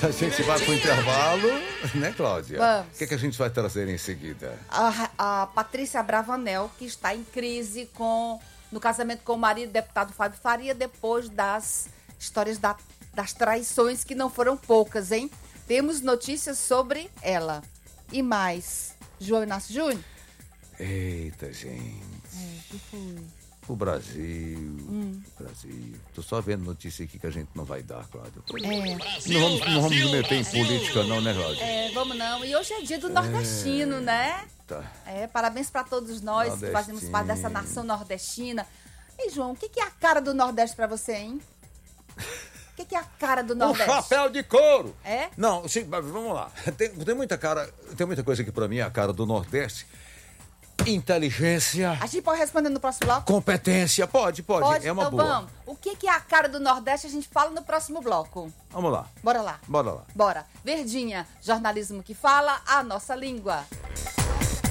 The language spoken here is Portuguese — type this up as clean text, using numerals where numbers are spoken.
A gente vai pro intervalo, né, Cláudia? Vamos. O que é que a gente vai trazer em seguida? A Patrícia Bravanel, que está em crise no casamento com o marido, deputado Fábio Faria, depois das histórias das traições, que não foram poucas, hein? Temos notícias sobre ela. E mais, João Inácio Júnior? Eita, gente. Que foi? O Brasil. Brasil. Tô só vendo notícia aqui que a gente não vai dar, Cláudia. Não vamos nos meter em política, não, né, Cláudia? Vamos não. E hoje é dia do nordestino, né? Tá. Parabéns para todos nós que Nordestino. fazemos parte dessa nação nordestina. E, João, o que é a cara do Nordeste para você, hein? O que é a cara do Um Nordeste? chapéu de couro! É? Não, sim, mas vamos lá. Tem muita cara, tem muita coisa que pra mim é a cara do Nordeste. Inteligência, A gente pode responder no próximo bloco? competência, pode, é uma então boa. vamos. O que é a cara do Nordeste? A gente fala no próximo bloco. Vamos lá, Bora lá. bora lá. Bora. Verdinha, jornalismo que fala a nossa língua.